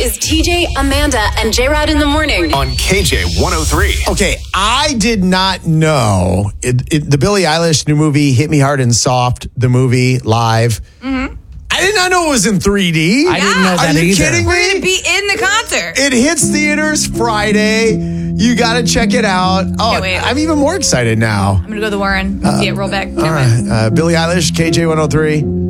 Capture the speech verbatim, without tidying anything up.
is T J, Amanda, and J-Rod in the morning. On K J one oh three. Okay, I did not know it, it, the Billie Eilish new movie, Hit Me Hard and Soft, the movie live. Mm-hmm. I did not know it was in three D. I didn't know that Are you either. kidding We're me? going to be in the concert. It hits theaters Friday. You got to check it out. Oh, Can't wait. I'm even more excited now. I'm going to go to the Warren. See it roll back. Can't All wait. right, uh, Billie Eilish, K J one oh three.